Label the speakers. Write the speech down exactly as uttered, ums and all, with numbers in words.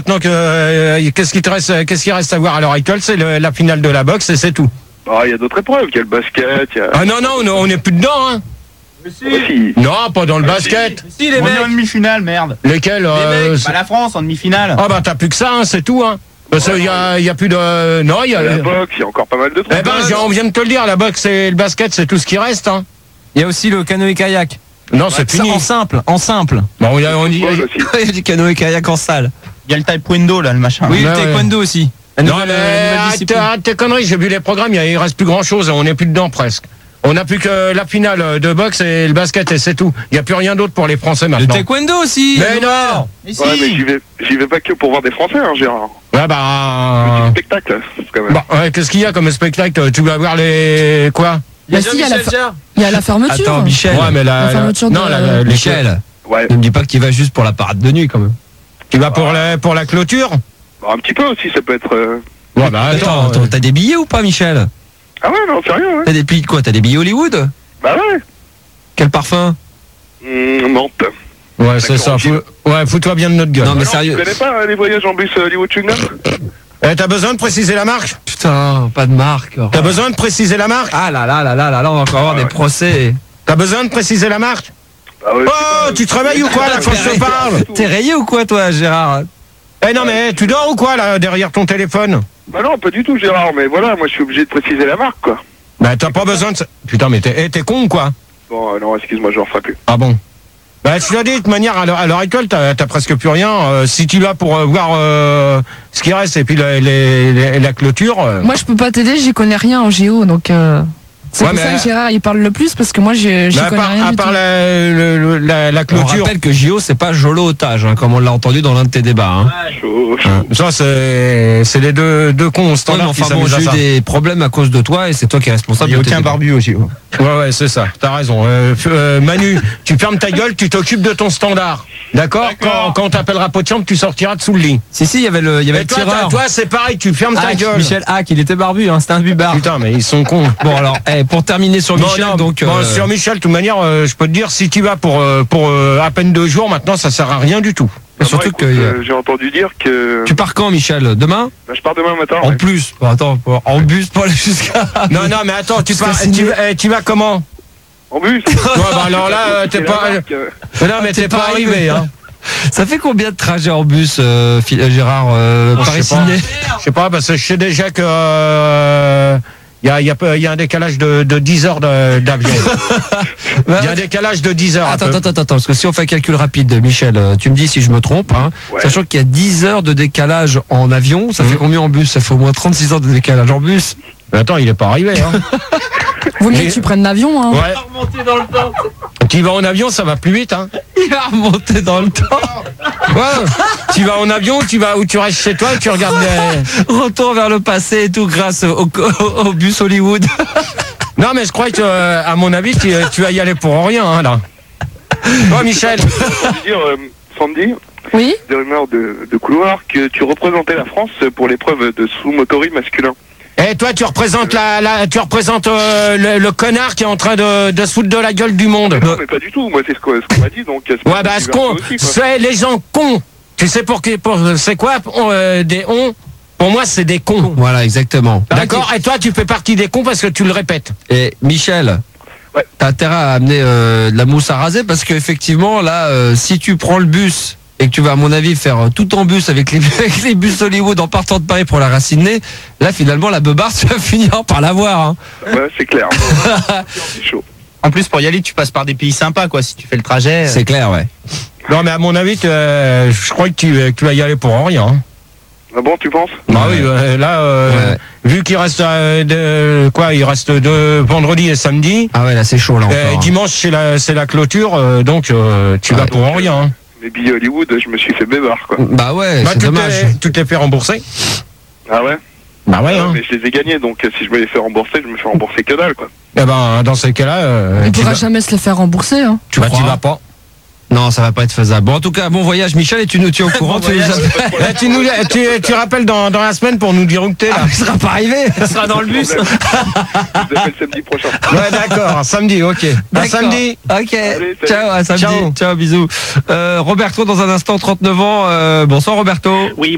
Speaker 1: Donc, euh, qu'est-ce qui te reste, qu'est-ce qui reste à voir à l'heure actuelle? C'est le- la finale de la boxe et c'est tout.
Speaker 2: Ah, il y a d'autres épreuves, il y a le basket, il y a...
Speaker 1: Ah non, non, on, on est plus dedans, hein.
Speaker 2: Si.
Speaker 1: Non, pas dans le basket.
Speaker 3: Si, les
Speaker 4: On est en
Speaker 3: mecs.
Speaker 4: demi-finale, merde.
Speaker 1: Lesquels
Speaker 3: Les
Speaker 1: euh,
Speaker 3: mecs,
Speaker 1: c'est-
Speaker 4: Bah, la France en demi-finale.
Speaker 1: Ah bah t'as plus que ça, hein, c'est tout, hein. Parce qu'il y a, il y a plus de... Non, il y a...
Speaker 2: La boxe, il y a encore pas mal de trucs.
Speaker 1: Eh ben, j'ai- on vient de te le dire, la boxe et le basket, c'est tout ce qui reste, hein.
Speaker 3: Il y a aussi le canoë-kayak.
Speaker 1: Non, c'est
Speaker 3: Ça,
Speaker 1: fini.
Speaker 3: en simple, en simple.
Speaker 1: Bon, il y a- on dit...
Speaker 2: Football aussi.
Speaker 3: Il y a du canoë-kayak en salle.
Speaker 4: Il y a le taekwondo, là, le machin.
Speaker 3: Oui,
Speaker 1: Ouais,
Speaker 3: le taekwondo aussi. La
Speaker 1: Non,
Speaker 3: nouvelle-
Speaker 1: mais
Speaker 3: la nouvelle
Speaker 1: arrête,
Speaker 3: discipline.
Speaker 1: arrête tes conneries, j'ai vu les programmes, il y a- il reste plus grand chose, on est plus dedans presque. On n'a plus que la finale de boxe et le basket et c'est tout. Il n'y a plus rien d'autre pour les Français
Speaker 3: Le
Speaker 1: maintenant.
Speaker 3: taekwondo aussi.
Speaker 1: Mais non.
Speaker 4: Mais si.
Speaker 2: Ouais, mais j'y vais, j'y vais pas que pour voir des Français, hein, Gérard.
Speaker 1: Ouais bah...
Speaker 2: Petit spectacle, quand même.
Speaker 1: Bon, ouais, qu'est-ce qu'il y a comme spectacle? Tu vas voir les... quoi?
Speaker 5: Bah si, il y a la fa- il y a la fermeture.
Speaker 3: Attends, Michel.
Speaker 1: Ouais, mais la...
Speaker 5: La fermeture
Speaker 1: non,
Speaker 5: de-
Speaker 1: la, la- les-
Speaker 3: Michel,
Speaker 2: Ouais,
Speaker 3: ne me dis pas que tu vas juste pour la parade de nuit quand même.
Speaker 1: Tu vas pour la, pour la clôture?
Speaker 2: Bah, un petit peu aussi, ça peut être... euh,
Speaker 1: Ouais bah
Speaker 3: Attends,
Speaker 1: attends...
Speaker 3: attends, t'as des billets ou pas, Michel?
Speaker 2: Ah ouais, non, sérieux, ouais.
Speaker 3: T'as des billets de quoi? T'as des billets Hollywood?
Speaker 2: Bah ouais.
Speaker 3: Quel parfum?
Speaker 2: Mmh, Nantes.
Speaker 1: Ouais, c'est ça. Fou- Ouais, fous-toi bien de notre gueule.
Speaker 3: Non, mais
Speaker 2: Alors,
Speaker 3: sérieux.
Speaker 2: Tu connais pas euh, les voyages en bus euh, Hollywood Chewing Gum?
Speaker 1: Eh, t'as besoin de préciser la marque?
Speaker 3: Putain, pas de marque.
Speaker 1: T'as besoin de préciser la marque?
Speaker 3: Ah là là là là là là, on va encore avoir
Speaker 2: Ah
Speaker 3: des
Speaker 2: ouais.
Speaker 3: procès.
Speaker 1: T'as besoin de préciser la marque?
Speaker 2: Ah ouais,
Speaker 1: Oh, tu te réveilles ou quoi là quand je te parle?
Speaker 3: T'es rayé ou quoi, toi, Gérard?
Speaker 1: Eh non mais tu dors ou quoi là derrière ton téléphone?
Speaker 2: Bah non, pas du tout, Gérard, mais voilà, moi je suis obligé de préciser la marque, quoi.
Speaker 1: Bah t'as pas besoin de ça. Putain mais t'es eh, t'es con ou quoi?
Speaker 2: Bon, euh, non, excuse-moi, je ne referai plus.
Speaker 1: Ah bon? Bah je l'ai dit de toute manière à l'heure à l'heure actuelle t'as t'as presque plus rien. Euh, si tu vas pour euh, voir euh, ce qui reste et puis la, les- les- la clôture. euh,
Speaker 5: Moi, je peux pas t'aider, j'y connais rien en géo, donc euh, c'est
Speaker 1: Ouais,
Speaker 5: pour
Speaker 1: mais-
Speaker 5: ça que Gérard il parle le plus parce que moi, j'y j'y
Speaker 1: bah, à
Speaker 5: connais
Speaker 1: part,
Speaker 5: rien
Speaker 1: à
Speaker 5: du
Speaker 1: part
Speaker 5: tout.
Speaker 1: la, le- le- la, la
Speaker 3: On
Speaker 1: clôture.
Speaker 3: rappelle que J O, c'est pas Jolo otage, hein, comme on l'a entendu dans l'un de tes débats. Hein.
Speaker 2: Chaud, chaud.
Speaker 1: Hein, ça c'est c'est les deux deux cons au
Speaker 3: Ouais, mais
Speaker 1: standard qui
Speaker 3: enfin bon,
Speaker 1: s'amusent à
Speaker 3: j'ai eu
Speaker 1: ça.
Speaker 3: des problèmes à cause de toi et c'est toi qui es responsable.
Speaker 4: Il n'y a
Speaker 3: de tes
Speaker 4: aucun
Speaker 3: débats.
Speaker 4: barbu au J O.
Speaker 1: Ouais, ouais, c'est ça. T'as raison. Euh, f- euh, Manu, tu fermes ta gueule, tu t'occupes de ton standard. D'accord? Quand, quand on t'appellera Potiamp, tu sortiras de sous le lit.
Speaker 3: Si, si, il y avait le, il y avait
Speaker 1: Et
Speaker 3: le
Speaker 1: toi,
Speaker 3: tireur.
Speaker 1: t'as- toi, c'est pareil, tu fermes ta
Speaker 3: Hack,
Speaker 1: gueule.
Speaker 3: Michel Hack, il était barbu, hein, c'était un bubard.
Speaker 1: Putain, mais ils sont cons.
Speaker 3: Bon alors, eh, pour terminer sur
Speaker 1: Bon,
Speaker 3: Michel,
Speaker 1: non,
Speaker 3: donc.
Speaker 1: bon,
Speaker 3: euh,
Speaker 1: sur Michel, de toute manière, euh, je peux te dire, si tu vas pour, euh, pour euh, à peine deux jours, maintenant, ça sert à rien du tout.
Speaker 3: et surtout
Speaker 2: Moi,
Speaker 3: que
Speaker 2: écoute,
Speaker 3: euh,
Speaker 2: euh, j'ai entendu dire que...
Speaker 3: tu pars quand, Michel? Demain?
Speaker 2: Bah, je pars demain matin.
Speaker 3: En
Speaker 2: ouais.
Speaker 3: plus. Bon, attends, pour- en bus pour aller jusqu'à.
Speaker 1: Non, non, mais attends, tu,
Speaker 3: Jusqu'à
Speaker 1: pars,
Speaker 3: Sydney.
Speaker 1: tu, eh, tu vas comment?
Speaker 2: En bus.
Speaker 1: Ouais, bah alors là, euh, t'es
Speaker 2: C'est
Speaker 1: pas.
Speaker 2: la marque, euh.
Speaker 1: Mais non, mais
Speaker 3: t'es
Speaker 1: t'es
Speaker 3: pas
Speaker 1: pas arrivé, hein.
Speaker 3: Ça fait combien de trajets en bus, euh, Phil- euh, Gérard, euh,
Speaker 1: Oh, je sais pas.
Speaker 3: Paris-Sydney?
Speaker 1: Je sais pas, parce que je sais déjà que. euh, Il y, a, il, y a, peu- il y a un décalage de, de dix heures de- d'avion. Il y a un décalage de dix heures. à
Speaker 3: Attends,
Speaker 1: peu.
Speaker 3: attends, attends, attends, parce que si on fait un calcul rapide, Michel, euh, tu me dis si je me trompe, hein,
Speaker 2: Ouais.
Speaker 3: sachant qu'il y a dix heures de décalage en avion, ça
Speaker 1: Mhm.
Speaker 3: fait combien en bus? Ça fait au moins trente-six heures de décalage en bus.
Speaker 1: Mais attends, il est pas arrivé. Hein.
Speaker 5: Vaut mieux
Speaker 1: Mais-
Speaker 5: que tu prennes l'avion, hein.
Speaker 1: Ouais. Tu vas en avion, ça va plus vite. Hein.
Speaker 3: Il va remonter dans le temps.
Speaker 1: Ouais. Tu vas en avion, tu vas ou tu restes chez toi, tu regardes. Les...
Speaker 3: Retour vers le passé et tout grâce au, au- au bus Hollywood.
Speaker 1: Non, mais je crois que, euh, à mon avis, tu, tu vas y aller pour rien, hein, là. Toi, Michel.
Speaker 2: J'ai entendu dire, euh, Sandy,
Speaker 5: Oui.
Speaker 2: des rumeurs de, de couloir, que tu représentais la France pour l'épreuve de sous-motori masculin.
Speaker 1: Et toi, tu représentes la, la tu représentes euh, le, le connard qui est en train de, de se foutre de la gueule du monde.
Speaker 2: Non, mais pas du tout, moi c'est ce qu'on ce qu'on m'a dit, donc... c'est
Speaker 1: Ouais, bah, ce con,
Speaker 2: aussi, quoi.
Speaker 1: c'est les gens cons. Tu sais pour qui, pour, c'est quoi, euh, des on? Pour moi, c'est des cons.
Speaker 3: Voilà, exactement.
Speaker 1: D'accord? Et toi, tu fais partie des cons parce que tu le répètes.
Speaker 3: Et Michel,
Speaker 2: Ouais.
Speaker 3: t'as intérêt à amener euh, de la mousse à raser parce qu'effectivement, là, euh, si tu prends le bus et que tu vas, à mon avis, faire euh, tout en bus avec les, avec les bus Hollywood en partant de Paris pour la Sydney, là, finalement, la beubarde, tu vas finir par l'avoir. Hein.
Speaker 2: Ouais, c'est clair. C'est chaud.
Speaker 4: En plus, pour y aller, tu passes par des pays sympas, quoi. Si tu fais le trajet.
Speaker 3: C'est clair, ouais.
Speaker 1: Non, mais à mon avis, tu, euh, je crois que tu, que tu vas y aller pour rien. Hein.
Speaker 2: Ah bon, tu penses?
Speaker 1: Bah
Speaker 3: Ouais.
Speaker 1: oui, euh, là, euh,
Speaker 3: Ouais.
Speaker 1: vu qu'il reste euh, de, quoi, il reste de vendredi et samedi.
Speaker 3: Ah ouais, là, c'est chaud, là, encore.
Speaker 1: Euh,
Speaker 3: hein.
Speaker 1: dimanche, c'est la, c'est la clôture, euh, donc euh, tu vas
Speaker 3: Ouais.
Speaker 1: pour rien. Hein.
Speaker 2: Les billets Hollywood, je me suis fait bébard, quoi.
Speaker 3: Bah ouais,
Speaker 1: Bah,
Speaker 3: c'est
Speaker 1: tu
Speaker 3: dommage.
Speaker 1: t'es- tu t'es fait rembourser.
Speaker 2: Ah ouais?
Speaker 1: Bah ouais.
Speaker 2: Ouais,
Speaker 1: Hein.
Speaker 2: mais je les ai gagnés, donc euh, si je me les fais rembourser, je me fais rembourser que dalle, quoi.
Speaker 1: Eh ben, dans ces cas-là, euh,
Speaker 5: Il
Speaker 1: tu,
Speaker 5: pourra
Speaker 1: vas,
Speaker 5: jamais se les faire rembourser, hein.
Speaker 1: tu, vas, tu
Speaker 3: crois
Speaker 1: vas pas.
Speaker 3: Non, ça va pas être faisable. Bon, en tout cas, bon voyage, Michel, et tu nous tiens au courant. tu, nous appelles.
Speaker 1: Eh, tu, nous, tu, tu rappelles dans, dans la semaine pour nous dire où que t'es là.
Speaker 3: Ah, il sera pas arrivé. Il sera dans le bus.
Speaker 2: Je vous appelle samedi prochain.
Speaker 1: Ouais, d'accord, samedi, ok. À
Speaker 3: D'accord.
Speaker 1: samedi.
Speaker 3: Ok.
Speaker 2: Allez, salut.
Speaker 3: Ciao, à samedi.
Speaker 1: Ciao.
Speaker 3: Ciao, bisous. Euh, Roberto, dans un instant, trente-neuf ans. Euh, bonsoir, Roberto.
Speaker 6: Oui,